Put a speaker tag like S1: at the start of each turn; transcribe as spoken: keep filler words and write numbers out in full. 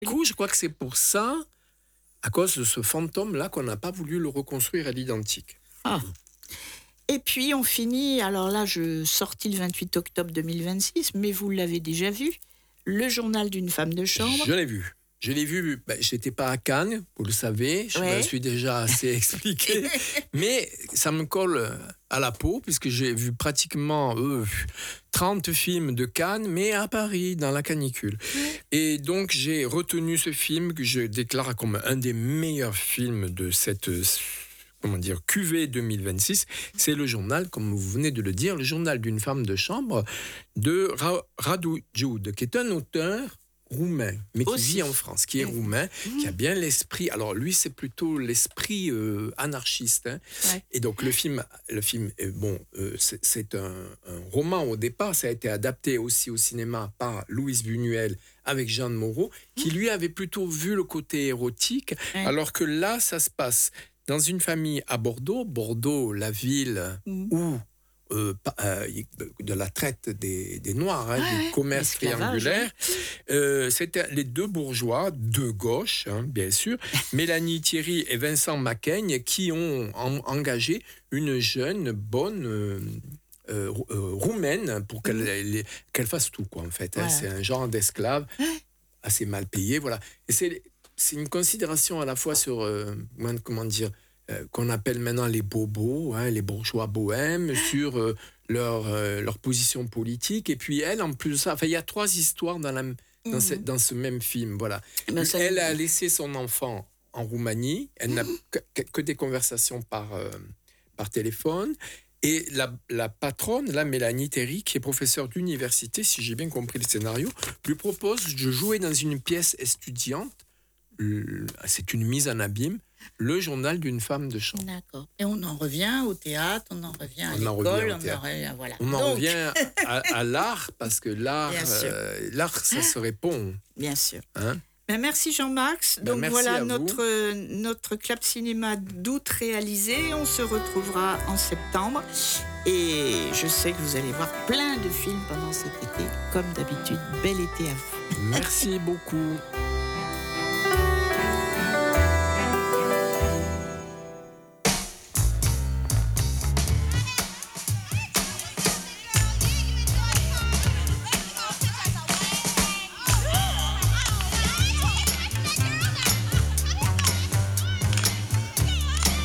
S1: Du coup, je crois que c'est pour ça, à cause de ce fantôme-là, qu'on n'a pas voulu le reconstruire à l'identique.
S2: Ah. Et puis on finit, alors là je sortis le vingt-huit octobre deux mille vingt-six, mais vous l'avez déjà vu, le journal d'une femme de chambre.
S1: Je l'ai vu. Je l'ai vu, ben, je n'étais pas à Cannes, vous le savez, je
S2: Ouais.
S1: me suis déjà assez expliqué, mais ça me colle à la peau, puisque j'ai vu pratiquement euh, trente films de Cannes, mais à Paris, dans la canicule. Et donc j'ai retenu ce film que je déclare comme un des meilleurs films de cette... comment dire, Q V deux mille vingt-six, c'est le journal, comme vous venez de le dire, le journal d'une femme de chambre de Ra- Radu Jude, qui est un auteur roumain, mais qui
S2: Aussi.
S1: vit en France, qui est roumain, mmh. qui a bien l'esprit. Alors lui, c'est plutôt l'esprit euh, anarchiste. Hein.
S2: Ouais.
S1: Et donc le film, le film, est, bon, euh, c'est, c'est un, un roman au départ. Ça a été adapté aussi au cinéma par Louise Buñuel avec Jeanne Moreau, qui lui avait plutôt vu le côté érotique, ouais. alors que là, ça se passe dans une famille à Bordeaux. Bordeaux, la ville mmh. où Euh, euh, de la traite des, des Noirs, hein,
S2: ouais,
S1: du commerce triangulaire. Euh, c'était les deux bourgeois de gauche, hein, bien sûr, Mélanie Thierry et Vincent Macaigne, qui ont en, engagé une jeune, bonne euh, euh, roumaine pour qu'elle, mmh. qu'elle fasse tout, quoi, en fait. Hein. Ouais. C'est un genre d'esclave assez mal payé, voilà. Et c'est, c'est une considération à la fois sur, euh, comment dire, Euh, qu'on appelle maintenant les bobos, hein, les bourgeois bohèmes, sur euh, leur, euh, leur position politique. Et puis elle, en plus de ça, enfin, il y a trois histoires dans, la, dans, mmh. ce, dans ce même film. Voilà. Ben, ça... Elle a laissé son enfant en Roumanie. Elle n'a que, que des conversations par, euh, par téléphone. Et la, la patronne, là, Mélanie Thierry, qui est professeure d'université, si j'ai bien compris le scénario, lui propose de jouer dans une pièce étudiante. C'est une mise en abîme. Le journal d'une femme de chambre.
S2: D'accord. Et on en revient au théâtre, on en revient à
S1: on
S2: l'école,
S1: revient
S2: on en revient, voilà.
S1: On en
S2: Donc...
S1: revient à, à l'art, parce que l'art, euh, l'art, ça se répond.
S2: Bien sûr.
S1: Hein?
S2: Ben merci Jean-Max.
S1: Ben
S2: Donc
S1: merci
S2: voilà notre, notre Clap Cinéma d'août réalisé. On se retrouvera en septembre. Et je sais que vous allez voir plein de films pendant cet été. Comme d'habitude, bel été à vous.
S1: Merci beaucoup.